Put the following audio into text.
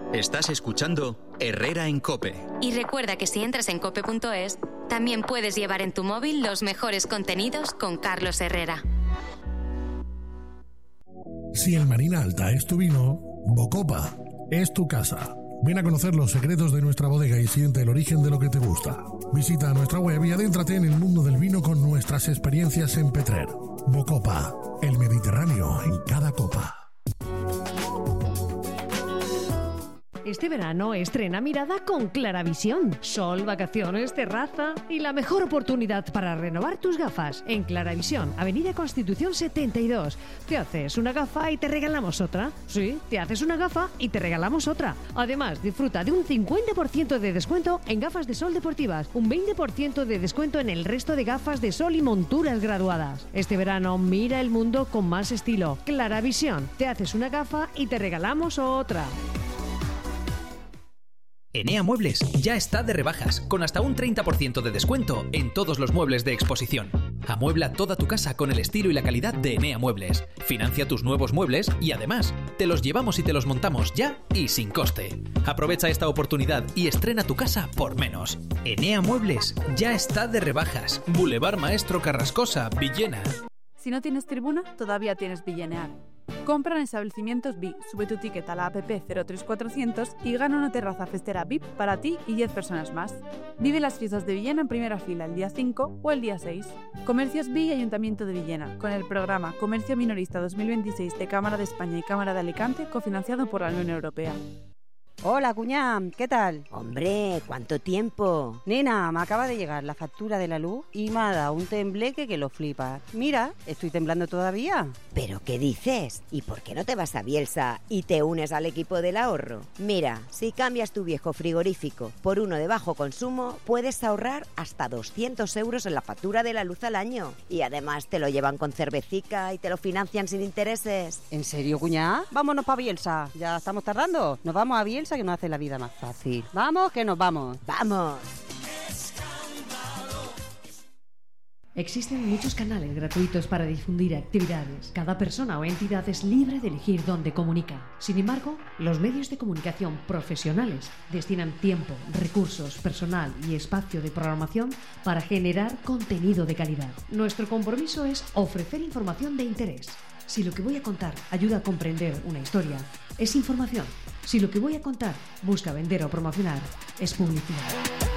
Estás escuchando Herrera en COPE. Y recuerda que si entras en cope.es, también puedes llevar en tu móvil los mejores contenidos con Carlos Herrera. Si el Marina Alta es tu vino, Bocopa es tu casa. Ven a conocer los secretos de nuestra bodega y siente el origen de lo que te gusta. Visita nuestra web y adéntrate en el mundo del vino con nuestras experiencias en Petrer. Bocopa, el Mediterráneo en cada copa. Este verano estrena mirada con Claravisión. Sol, vacaciones, terraza y la mejor oportunidad para renovar tus gafas. En Claravisión, Avenida Constitución 72. Te haces una gafa y te regalamos otra. Sí, te haces una gafa y te regalamos otra. Además, disfruta de un 50% de descuento en gafas de sol deportivas, un 20% de descuento en el resto de gafas de sol y monturas graduadas. Este verano mira el mundo con más estilo. Claravisión, te haces una gafa y te regalamos otra. Enea Muebles ya está de rebajas, con hasta un 30% de descuento en todos los muebles de exposición. Amuebla toda tu casa con el estilo y la calidad de Enea Muebles. Financia tus nuevos muebles y además, te los llevamos y te los montamos ya y sin coste. Aprovecha esta oportunidad y estrena tu casa por menos. Enea Muebles ya está de rebajas. Boulevard Maestro Carrascosa, Villena. Si no tienes tribuna, todavía tienes Villenear. Compra en establecimientos VIP, sube tu ticket a la app 03400 y gana una terraza festera VIP para ti y 10 personas más. Vive las fiestas de Villena en primera fila el día 5 o el día 6. Comercios VIP y Ayuntamiento de Villena, con el programa Comercio Minorista 2026 de Cámara de España y Cámara de Alicante, cofinanciado por la Unión Europea. Hola, cuñá, ¿qué tal? Hombre, ¿cuánto tiempo? Nena, me acaba de llegar la factura de la luz y me ha dado un tembleque que lo flipas. Mira, estoy temblando todavía. ¿Pero qué dices? ¿Y por qué no te vas a Bielsa y te unes al equipo del ahorro? Mira, si cambias tu viejo frigorífico por uno de bajo consumo, puedes ahorrar hasta 200 euros en la factura de la luz al año. Y además te lo llevan con cervecica y te lo financian sin intereses. ¿En serio, cuñá? Vámonos para Bielsa. Ya estamos tardando. Nos vamos a Bielsa, que nos hace la vida más fácil. Vamos, que nos vamos. ¡Vamos! Existen muchos canales gratuitos para difundir actividades. Cada persona o entidad es libre de elegir dónde comunica. Sin embargo, los medios de comunicación profesionales destinan tiempo, recursos, personal y espacio de programación para generar contenido de calidad. Nuestro compromiso es ofrecer información de interés. Si lo que voy a contar ayuda a comprender una historia, es información. Si lo que voy a contar busca vender o promocionar, es publicidad.